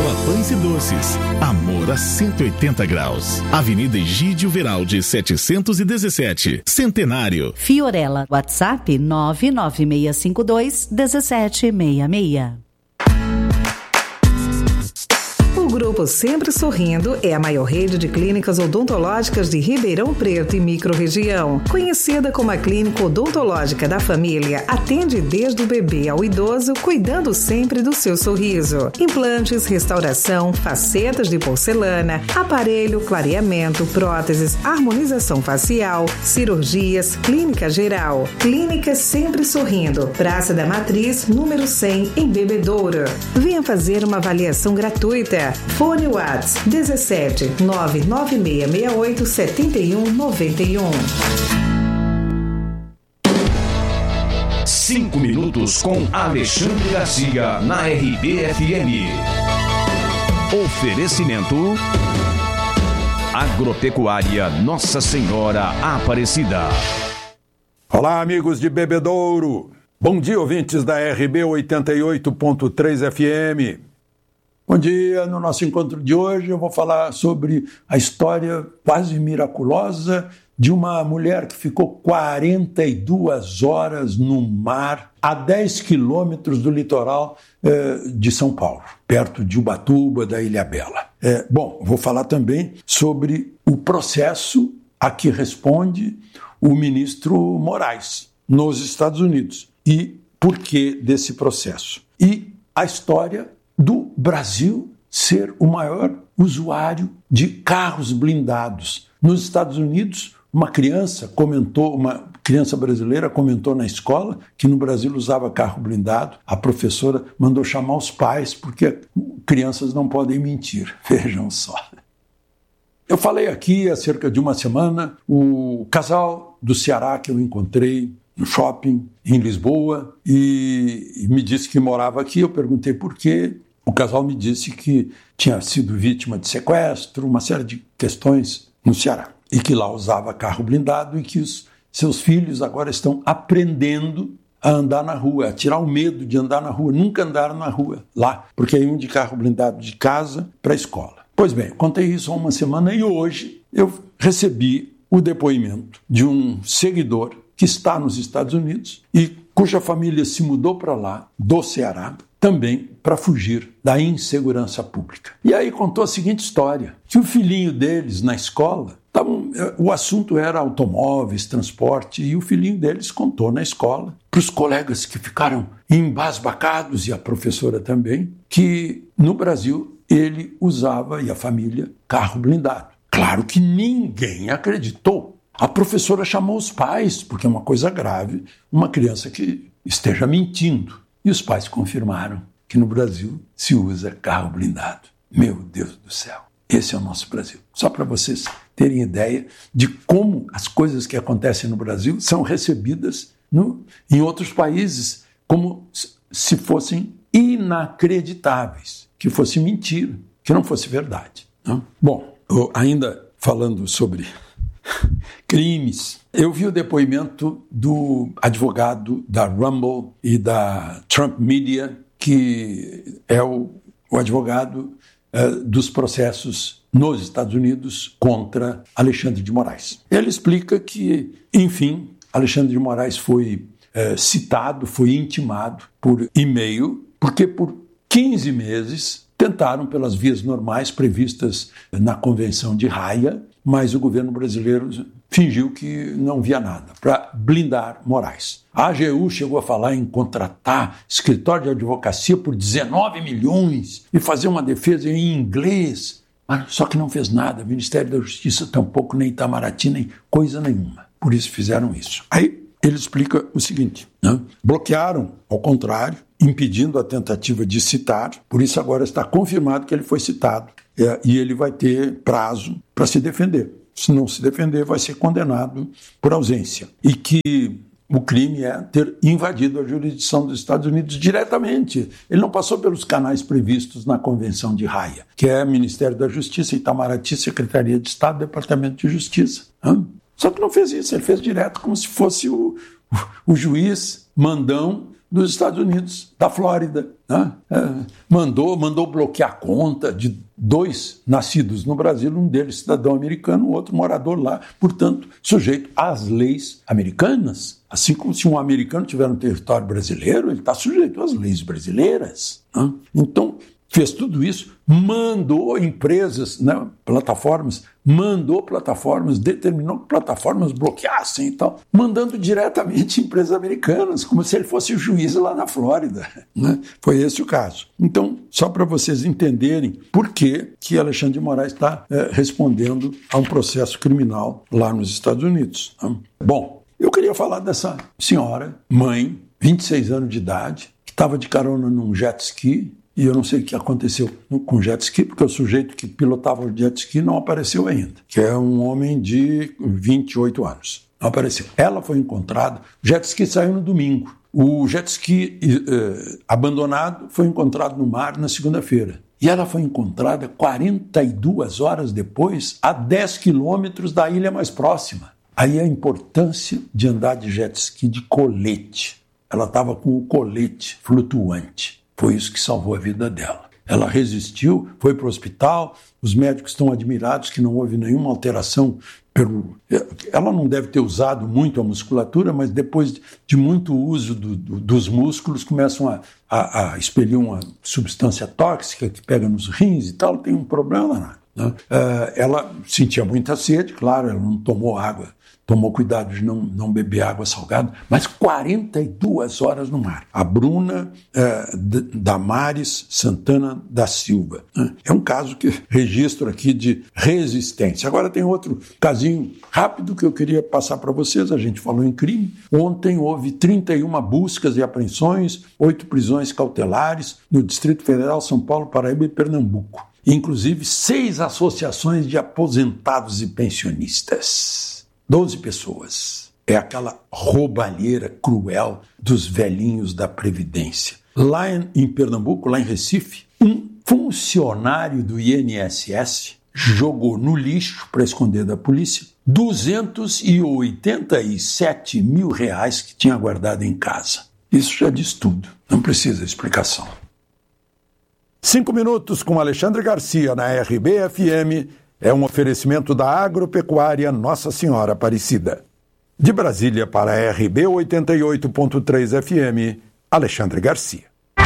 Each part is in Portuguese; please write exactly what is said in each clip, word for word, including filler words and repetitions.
Fiorella Pães e Doces. Amor a cento e oitenta graus. Avenida Egídio Veraldi, setecentos e dezessete. Centenário. Fiorella, WhatsApp nove nove seis cinco dois um sete seis seis. O Grupo Sempre Sorrindo é a maior rede de clínicas odontológicas de Ribeirão Preto e microrregião. Conhecida como a Clínica Odontológica da Família, atende desde o bebê ao idoso, cuidando sempre do seu sorriso. Implantes, restauração, facetas de porcelana, aparelho, clareamento, próteses, harmonização facial, cirurgias, clínica geral. Clínica Sempre Sorrindo, Praça da Matriz, número cem, em Bebedouro. Venha fazer uma avaliação gratuita. Fone WhatsApp dezessete nove nove seis seis oito sete um nove um. Cinco minutos com Alexandre Garcia na R B F M. Oferecimento Agropecuária Nossa Senhora Aparecida. Olá, amigos de Bebedouro. Bom dia, ouvintes da R B oitenta e oito ponto três F M. Bom dia, no nosso encontro de hoje eu vou falar sobre a história quase miraculosa de uma mulher que ficou quarenta e duas horas no mar a dez quilômetros do litoral eh, de São Paulo, perto de Ubatuba, da Ilhabela. Eh, bom, vou falar também sobre o processo a que responde o ministro Moraes nos Estados Unidos e por que desse processo. E a história do Brasil ser o maior usuário de carros blindados. Nos Estados Unidos, uma criança comentou, uma criança brasileira comentou na escola que no Brasil usava carro blindado. A professora mandou chamar os pais porque crianças não podem mentir. Vejam só. Eu falei aqui há cerca de uma semana o casal do Ceará que eu encontrei no shopping em Lisboa e, e me disse que morava aqui. Eu perguntei por quê. O casal me disse que tinha sido vítima de sequestro, uma série de questões no Ceará, e que lá usava carro blindado e que os seus filhos agora estão aprendendo a andar na rua, a tirar o medo de andar na rua. Nunca andaram na rua lá, porque iam de carro blindado de casa para a escola. Pois bem, contei isso há uma semana e hoje eu recebi o depoimento de um seguidor que está nos Estados Unidos e cuja família se mudou para lá, do Ceará, também para fugir da insegurança pública. E aí contou a seguinte história, que o filhinho deles na escola, tavam, o assunto era automóveis, transporte, e o filhinho deles contou na escola, para os colegas que ficaram embasbacados, e a professora também, que no Brasil ele usava, e a família, carro blindado. Claro que ninguém acreditou. A professora chamou os pais, porque é uma coisa grave, uma criança que esteja mentindo. E os pais confirmaram que no Brasil se usa carro blindado. Meu Deus do céu, esse é o nosso Brasil. Só para vocês terem ideia de como as coisas que acontecem no Brasil são recebidas no, em outros países como se fossem inacreditáveis, que fosse mentira, que não fosse verdade. Não? Bom, ainda falando sobre crimes, eu vi o depoimento do advogado da Rumble e da Trump Media, que é o, o advogado uh, dos processos nos Estados Unidos contra Alexandre de Moraes. Ele explica que, enfim, Alexandre de Moraes foi uh, citado, foi intimado por e-mail, porque por quinze meses tentaram pelas vias normais previstas na Convenção de Haia, mas o governo brasileiro fingiu que não via nada, para blindar Moraes. A AGU chegou a falar em contratar escritório de advocacia por dezenove milhões e fazer uma defesa em inglês, mas só que não fez nada. O Ministério da Justiça tampouco, nem Itamaraty, nem coisa nenhuma. Por isso fizeram isso. Aí ele explica o seguinte, né? Bloquearam, ao contrário, impedindo a tentativa de citar, por isso agora está confirmado que ele foi citado é, e ele vai ter prazo para se defender. Se não se defender, vai ser condenado por ausência. E que o crime é ter invadido a jurisdição dos Estados Unidos diretamente. Ele não passou pelos canais previstos na Convenção de Haia, que é Ministério da Justiça, Itamaraty, Secretaria de Estado, Departamento de Justiça. Hã? Só que não fez isso, ele fez direto como se fosse o, o, o juiz mandão dos Estados Unidos, da Flórida. Né? É, mandou, mandou bloquear a conta de dois nascidos no Brasil, um deles cidadão americano, o outro morador lá, portanto, sujeito às leis americanas. Assim como se um americano tiver no território brasileiro, ele está sujeito às leis brasileiras. Né? Então, fez tudo isso, mandou empresas, né, plataformas, mandou plataformas, determinou que plataformas bloqueassem e tal, mandando diretamente empresas americanas, como se ele fosse o juiz lá na Flórida. Né? Foi esse o caso. Então, só para vocês entenderem por que, que Alexandre de Moraes está é, respondendo a um processo criminal lá nos Estados Unidos. Né? Bom, eu queria falar dessa senhora, mãe, vinte e seis anos de idade, que estava de carona num jet ski. E eu não sei o que aconteceu com o jet ski, porque o sujeito que pilotava o jet ski não apareceu ainda, que é um homem de vinte e oito anos. Não apareceu. Ela foi encontrada, o jet ski saiu no domingo. O jet ski eh, abandonado foi encontrado no mar na segunda-feira. E ela foi encontrada quarenta e duas horas depois, a dez quilômetros da ilha mais próxima. Aí a importância de andar de jet ski de colete. Ela estava com o colete flutuante. Foi isso que salvou a vida dela. Ela resistiu, foi para o hospital, os médicos estão admirados que não houve nenhuma alteração. Pelo... Ela não deve ter usado muito a musculatura, mas depois de muito uso do, do, dos músculos, começam a, a, a expelir uma substância tóxica que pega nos rins e tal, tem um problema danado. Né? Uh, ela sentia muita sede, claro, ela não tomou água, tomou cuidado de não, não beber água salgada, mas quarenta e duas horas no mar. A Bruna uh, Damares Santana da Silva. Né? É um caso que registro aqui de resistência. Agora tem outro casinho rápido que eu queria passar para vocês. A gente falou em crime. Ontem houve trinta e uma buscas e apreensões, oito prisões cautelares no Distrito Federal, São Paulo, Paraíba e Pernambuco. Inclusive seis associações de aposentados e pensionistas. Doze pessoas. É aquela roubalheira cruel dos velhinhos da Previdência. Lá em, em Pernambuco, lá em Recife, um funcionário do I N S S jogou no lixo, para esconder da polícia, duzentos e oitenta e sete mil reais que tinha guardado em casa. Isso já diz tudo. Não precisa explicação. Cinco minutos com Alexandre Garcia na R B F M é um oferecimento da Agropecuária Nossa Senhora Aparecida. De Brasília para a R B oitenta e oito ponto três F M, Alexandre Garcia.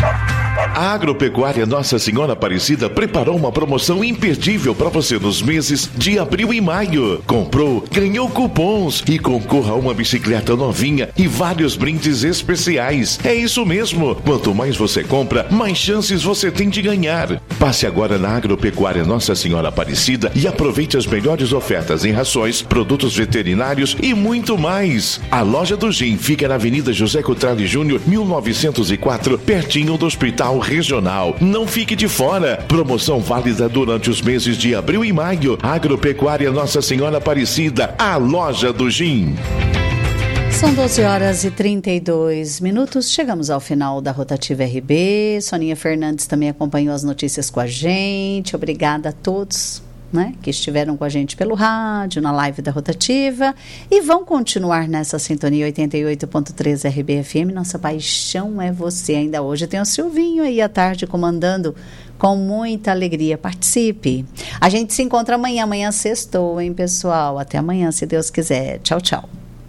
A Agropecuária Nossa Senhora Aparecida preparou uma promoção imperdível para você nos meses de abril e maio. Comprou, ganhou cupons e concorra a uma bicicleta novinha e vários brindes especiais. É isso mesmo. Quanto mais você compra, mais chances você tem de ganhar. Passe agora na Agropecuária Nossa Senhora Aparecida e aproveite as melhores ofertas em rações, produtos veterinários e muito mais. A loja do Gin fica na Avenida José Cotrali Júnior, mil novecentos e quatro, pertinho do Hospital Regional. Não fique de fora. Promoção válida durante os meses de abril e maio. Agropecuária Nossa Senhora Aparecida, a loja do Gin. São doze horas e trinta e dois minutos. Chegamos ao final da Rotativa R B. Soninha Fernandes também acompanhou as notícias com a gente. Obrigada a todos, né, que estiveram com a gente pelo rádio, na live da Rotativa, e vão continuar nessa sintonia oitenta e oito ponto três R B F M. Nossa paixão é você. Ainda hoje tem o Silvinho aí à tarde comandando com muita alegria. Participe. A gente se encontra amanhã. Amanhã sextou, hein, pessoal? Até amanhã, se Deus quiser. Tchau, tchau.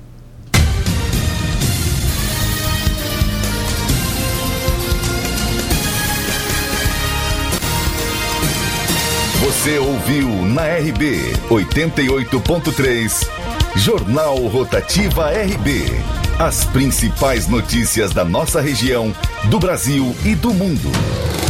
Você ouviu na R B oitenta e oito ponto três, Jornal Rotativa R B. As principais notícias da nossa região, do Brasil e do mundo.